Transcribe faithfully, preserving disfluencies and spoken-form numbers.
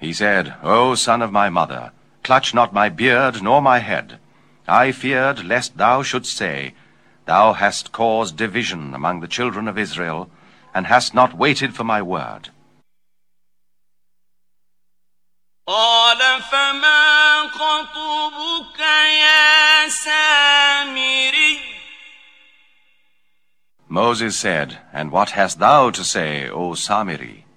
He said, O son of my mother, clutch not my beard nor my head. I feared lest thou shouldst say, Thou hast caused division among the children of Israel, and hast not waited for my word. قال فما خطبك يا سامري Moses said, And what hast thou to say, O Samiri?